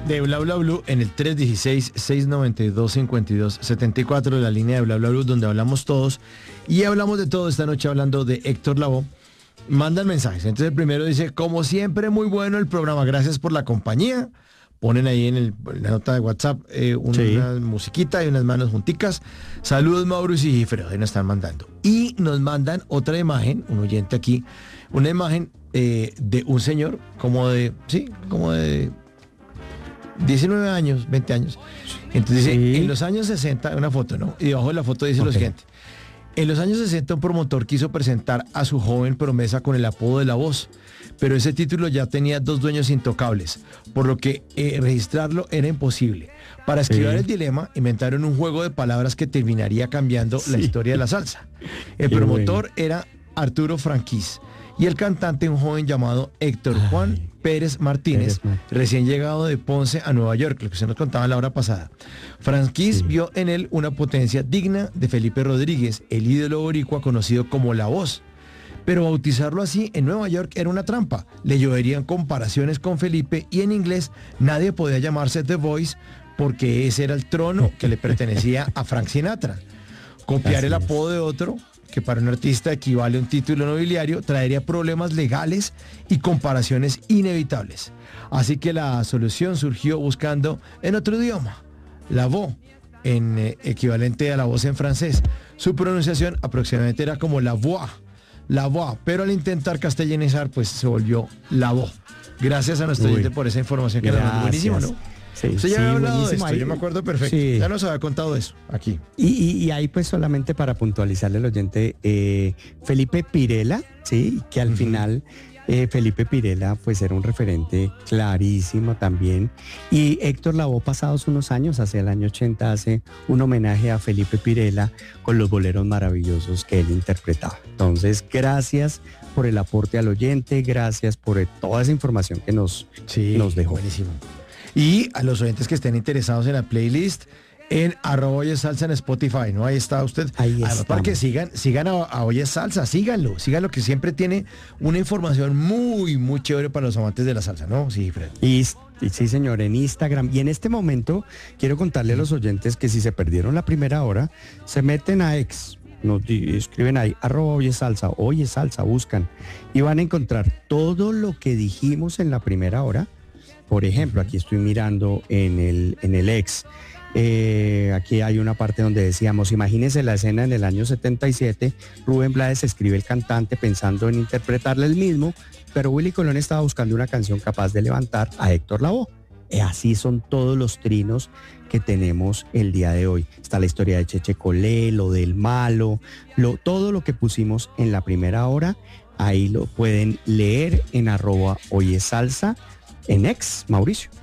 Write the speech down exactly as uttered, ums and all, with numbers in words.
de Bla Bla Blue en el tres uno seis, seis nueve dos, cinco dos siete cuatro, la línea de Bla Bla Blue, donde hablamos todos. Y hablamos de todo esta noche hablando de Héctor Lavoe. Mandan mensajes. Entonces el primero dice, como siempre, muy bueno el programa, gracias por la compañía. Ponen ahí en, el, en la nota de WhatsApp eh, una sí. musiquita y unas manos junticas. Saludos, Mauricio y Gifredo, ahí nos están mandando. Y nos mandan otra imagen, un oyente aquí, una imagen eh, de un señor como de, sí, como de diecinueve años, veinte años. Entonces dice, sí. en los años sesenta, una foto, ¿no? Y debajo de la foto dice okay. lo siguiente. En los años sesenta un promotor quiso presentar a su joven promesa con el apodo de La Voz, pero ese título ya tenía dos dueños intocables, por lo que eh, registrarlo era imposible. Para esquivar sí. el dilema, inventaron un juego de palabras que terminaría cambiando sí. la historia de la salsa. El Qué promotor bueno. era Arturo Franquís y el cantante un joven llamado Héctor Ay. Juan Pérez Martínez, Pérez recién llegado de Ponce a Nueva York, lo que se nos contaba la hora pasada. Franquís sí. vio en él una potencia digna de Felipe Rodríguez, el ídolo boricua conocido como La Voz. Pero bautizarlo así en Nueva York era una trampa. Le lloverían comparaciones con Felipe y en inglés nadie podía llamarse The Voice porque ese era el trono que le pertenecía a Frank Sinatra. Copiar así el apodo es. de otro, que para un artista equivale a un título nobiliario, traería problemas legales y comparaciones inevitables. Así que la solución surgió buscando en otro idioma, La Voz, en eh, equivalente a la voz en francés. Su pronunciación aproximadamente era como La Voix, La Voix, pero al intentar castellanizar, pues se volvió La Voz. Gracias a nuestro oyente por esa información que era buenísimo, ¿no? Sí, Usted ya sí, había hablado de esto, ahí, yo me acuerdo perfecto. Sí. Ya nos había contado eso aquí. Y, y, y ahí pues solamente para puntualizarle al oyente, eh, Felipe Pirela, sí, que al uh-huh. final eh, Felipe Pirela pues era un referente clarísimo también. Y Héctor Lavoe, pasados unos años, hacia el año ochenta, hace un homenaje a Felipe Pirela con los boleros maravillosos que él interpretaba. Entonces, gracias por el aporte al oyente, gracias por toda esa información que nos, sí, nos dejó. Buenísimo. Y a los oyentes que estén interesados en la playlist, en arroba Oye Salsa en Spotify, ¿no? Ahí está usted. Ahí Además, para que sigan, sigan a, a Oye Salsa, síganlo, síganlo, que siempre tiene una información muy, muy chévere para los amantes de la salsa, ¿no? Sí, Fred. Y, y sí, señor, en Instagram. Y en este momento quiero contarle a los oyentes que si se perdieron la primera hora, se meten a X, nos escriben ahí, arroba Oye Salsa, Oye Salsa, buscan, y van a encontrar todo lo que dijimos en la primera hora. Por ejemplo, aquí estoy mirando en el, en el ex, eh, aquí hay una parte donde decíamos, imagínense la escena en el año setenta y siete, Rubén Blades escribe el cantante pensando en interpretarle el mismo, pero Willy Colón estaba buscando una canción capaz de levantar a Héctor Lavoe. Y así son todos los trinos que tenemos el día de hoy. Está la historia de Cheche Colé, lo del malo, lo, todo lo que pusimos en la primera hora, ahí lo pueden leer en arroba Oye Salsa, en X, Mauricio.